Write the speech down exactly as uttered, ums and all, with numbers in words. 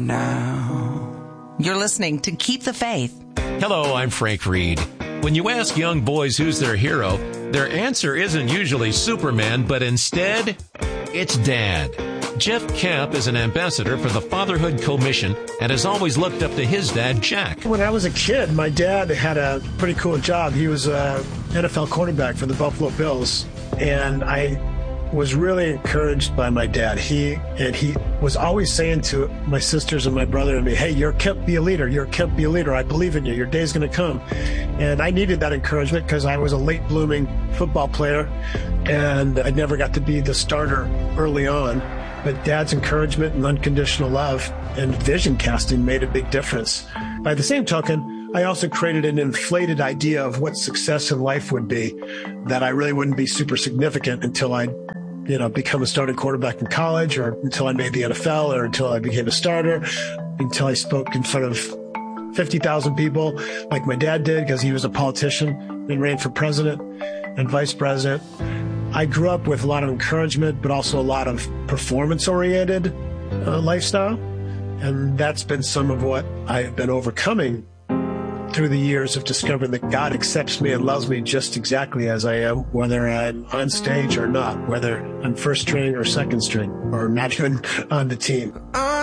now. You're listening to Keep the Faith. Hello, I'm Frank Reed. When you ask young boys who's their hero, their answer isn't usually Superman, but instead, it's Dad. Jeff Camp is an ambassador for the Fatherhood Commission and has always looked up to his dad, Jack. When I was a kid, my dad had a pretty cool job. He was an N F L quarterback for the Buffalo Bills, and I was really encouraged by my dad. He and he was always saying to my sisters and my brother and me, hey, you're Kemp, be a leader. You're Kemp, be a leader. I believe in you. Your day's going to come. And I needed that encouragement because I was a late blooming football player and I never got to be the starter early on. But Dad's encouragement and unconditional love and vision casting made a big difference. By the same token, I also created an inflated idea of what success in life would be, that I really wouldn't be super significant until I, you know, become a starting quarterback in college, or until I made the N F L, or until I became a starter, until I spoke in front of fifty thousand people like my dad did because he was a politician and ran for president and vice president. I grew up with a lot of encouragement, but also a lot of performance-oriented uh, lifestyle. And that's been some of what I've been overcoming through the years of discovering that God accepts me and loves me just exactly as I am, whether I'm on stage or not, whether I'm first string or second string or not even on the team. I